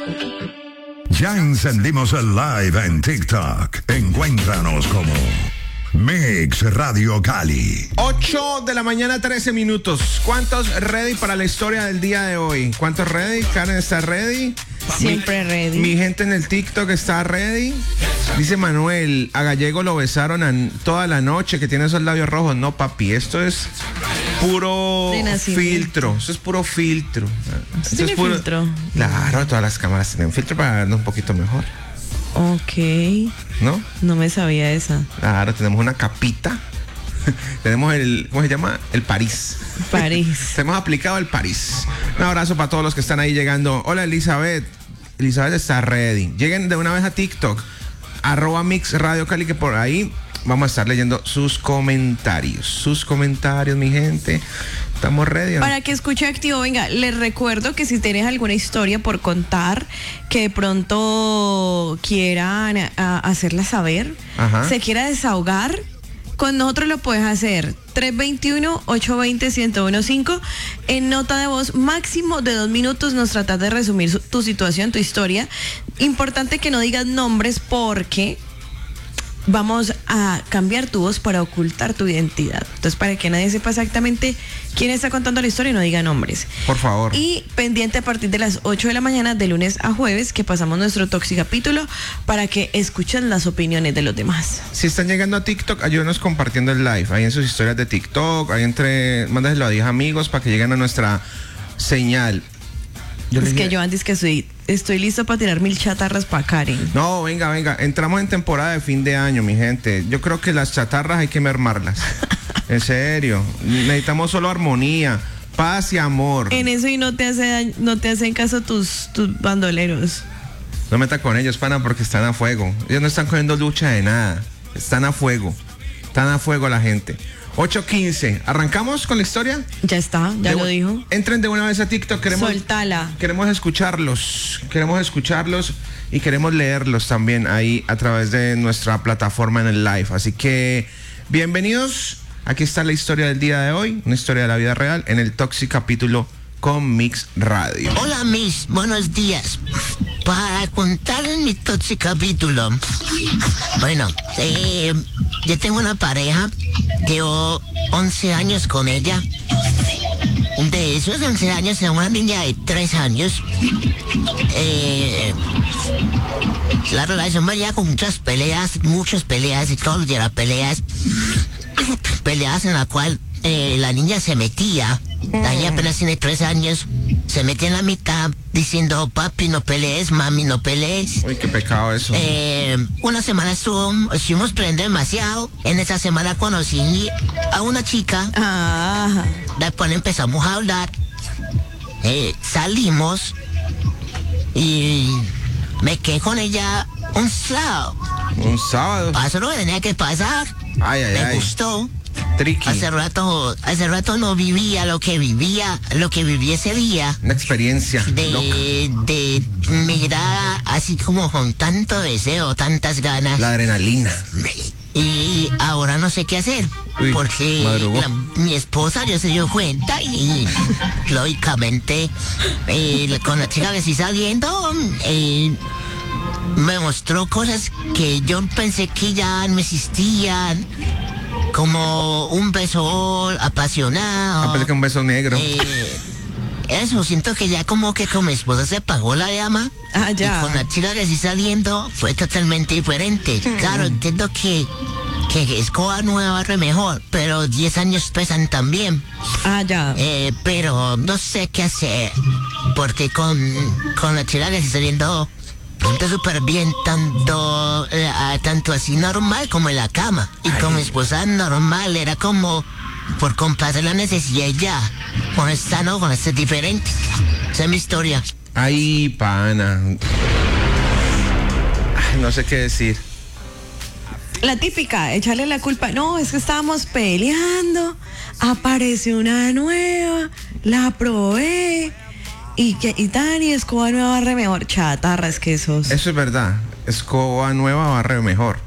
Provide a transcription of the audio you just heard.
Ya encendimos el live en TikTok. Encuéntranos como Mix Radio Cali. 8 de la mañana, 13 minutos. ¿Cuántos ready para la historia del día de hoy? ¿Cuántos ready? Karen está ready. Siempre ready. Mi gente en el TikTok está ready. Dice Manuel, a Gallego lo besaron toda la noche, que tiene esos labios rojos. No, papi, esto es puro filtro. Eso es puro filtro. Esto ¿Tiene es puro filtro? Claro, todas las cámaras tienen filtro para vernos un poquito mejor. Ok. ¿No? No me sabía esa. Claro, tenemos una capita. Tenemos el, ¿cómo se llama? El París. París. Hemos aplicado el París. Un abrazo para todos los que están ahí llegando. Hola, Elizabeth. Elizabeth está ready. Lleguen de una vez a TikTok, @Mix Radio Cali, que por ahí vamos a estar leyendo sus comentarios. Sus comentarios, mi gente. ¿Estamos ready? ¿No? Para que escuche activo, venga, les recuerdo que si tienes alguna historia por contar, que de pronto quieran hacerla saber, Ajá. se quiera desahogar, con nosotros lo puedes hacer. 321-820-1015 en nota de voz, máximo de 2 minutos. Nos tratas de resumir tu situación, tu historia. Importante que no digas nombres porque vamos a cambiar tu voz para ocultar tu identidad. Entonces, para que nadie sepa exactamente quién está contando la historia, no diga nombres. Por favor. Y pendiente a partir de las 8 de la mañana, de lunes a jueves, que pasamos nuestro Toxicapítulo, para que escuchen las opiniones de los demás. Si están llegando a TikTok, ayúdenos compartiendo el live. Ahí en sus historias de TikTok, ahí mándaselo a 10 amigos para que lleguen a nuestra señal. Es que yo antes que estoy listo para tirar 1000 chatarras para Karen. No, venga. Entramos en temporada de fin de año, mi gente. Yo creo que las chatarras hay que mermarlas. En serio. Necesitamos solo armonía, paz y amor. En eso, y no te hacen caso tus bandoleros. No meta con ellos, pana, porque están a fuego. Ellos no están cogiendo lucha de nada. Están a fuego. Están a fuego la gente. 8:15. ¿Arrancamos con la historia? Ya está, ya lo dijo. Entren de una vez a TikTok. Soltala. Queremos escucharlos y queremos leerlos también ahí a través de nuestra plataforma en el live. Así que, bienvenidos. Aquí está la historia del día de hoy, una historia de la vida real en el Toxicapítulo con Mix Radio. Hola, Miss, buenos días. Para contar mi Toxicapítulo, bueno, yo tengo una pareja, llevo 11 años con ella. De esos 11 años, tengo una niña de 3 años. La relación venía con muchas peleas y todos los días las peleas en la cual la niña se metía. La niña apenas tiene 3 años, se metía en la mitad diciendo: papi, no pelees, mami, no pelees. Uy, qué pecado eso. Una semana estuvimos peleando demasiado. En esa semana conocí a una chica. Ah. Después empezamos a hablar. Salimos y me quedé con ella un sábado. Un sábado. Pasó lo que tenía que pasar. Me gustó. Tricky. Hace rato no vivía lo que viví ese día. Una experiencia. De mirar así como con tanto deseo, tantas ganas. La adrenalina. Y ahora no sé qué hacer. Uy, porque mi esposa ya se dio cuenta y lógicamente con la chica que estoy saliendo me mostró cosas que yo pensé que ya no existían. Como un beso apasionado. Aparte que un beso negro. Eso, siento que ya como que con mi esposa se apagó la llama. Ah, ya. Y con la chica que estoy saliendo fue totalmente diferente. Claro, entiendo que escoba nueva barre mejor, pero 10 años pesan también. Ah, ya. Pero no sé qué hacer, porque con la chica que estoy saliendo siento súper bien, tanto así normal como en la cama. Y con mi esposa normal, era como por complacer la necesidad ya. Con esta no, con esta es diferente. Esa es mi historia. Ay, pana. Ay, no sé qué decir. La típica, echarle la culpa. No, es que estábamos peleando, apareció una nueva, la probé. Y Dani, escoba nueva barre mejor. Chatarra, es que esos. Eso es verdad. Escoba nueva barre mejor.